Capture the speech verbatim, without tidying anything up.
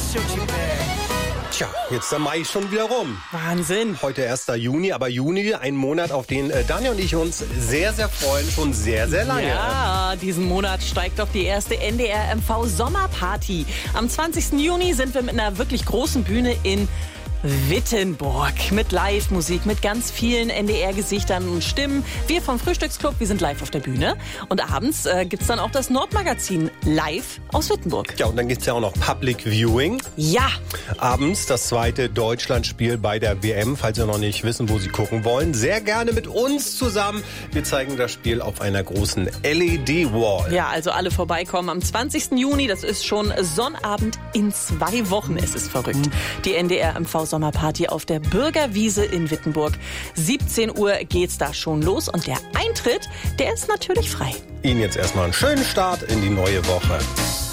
Tja, jetzt der Mai schon wieder rum. Wahnsinn. Heute erster Juni, aber Juni, ein Monat, auf den äh, Daniel und ich uns sehr, sehr freuen, schon sehr, sehr lange. Ja, diesen Monat steigt doch die erste N D R M V Sommerparty. Am zwanzigsten Juni sind wir mit einer wirklich großen Bühne in Wittenburg mit Live-Musik, mit ganz vielen N D R-Gesichtern und Stimmen. Wir vom Frühstücksclub, wir sind live auf der Bühne. Und abends äh, gibt's dann auch das Nordmagazin live aus Wittenburg. Ja, und dann gibt's ja auch noch Public Viewing. Ja. Abends das zweite Deutschlandspiel bei der W M, falls ihr noch nicht wissen, wo Sie gucken wollen. Sehr gerne mit uns zusammen. Wir zeigen das Spiel auf einer großen L E D-Wall. Ja, also alle vorbeikommen am zwanzigsten Juni. Das ist schon Sonnabend in zwei Wochen. Es ist verrückt. Die N D R M V Sommerparty auf der Bürgerwiese in Wittenburg. siebzehn Uhr geht's da schon los und der Eintritt, der ist natürlich frei. Ihnen jetzt erstmal einen schönen Start in die neue Woche.